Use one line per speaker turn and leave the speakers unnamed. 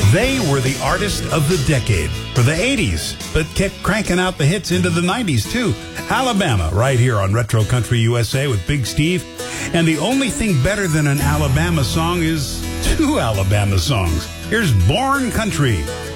They were the artist of the decade for the 80s, but kept cranking out the hits into the 90s, too. Alabama, right here on Retro Country USA with Big Steve. And the only thing better than an Alabama song is two Alabama songs. Here's Born Country.